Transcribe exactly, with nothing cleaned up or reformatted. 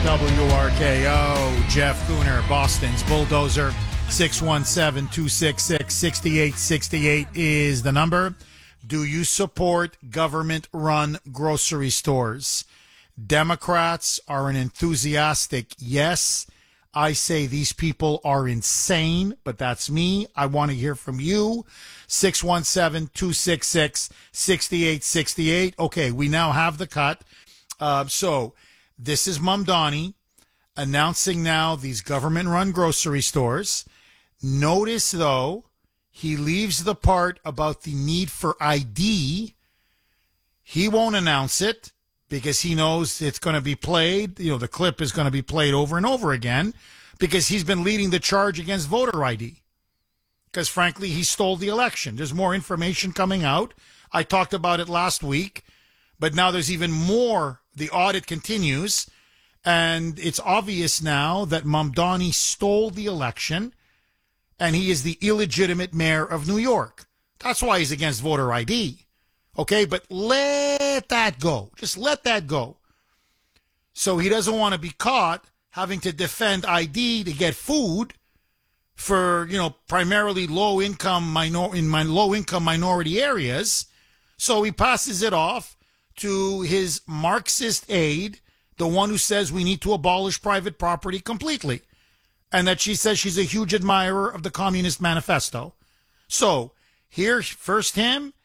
W R K O. Jeff Cooner, Boston's Bulldozer. six one seven, two six six, six eight six eight is the number. Do you support government-run grocery stores? Democrats are an enthusiastic yes. I say these people are insane, but that's me. I want to hear from you. six one seven, two six six, six eight six eight. Okay, we now have the cut. Uh, so this is Mamdani announcing now these government-run grocery stores. Notice, though, he leaves the part about the need for I D. He won't announce it because he knows it's going to be played. You know, the clip is going to be played over and over again because he's been leading the charge against voter I D. Because, frankly, he stole the election. There's more information coming out. I talked about it last week, but now there's even more. The audit continues, and it's obvious now that Mamdani stole the election, and he is the illegitimate mayor of New York. That's why he's against voter I D. Okay, but let that go. Just let that go. So he doesn't want to be caught having to defend I D to get food for, you know, primarily low-income minor in my low-income minority areas. So he passes it off to his Marxist aide, the one who says we need to abolish private property completely, and that she says she's a huge admirer of the Communist Manifesto. So here, first him,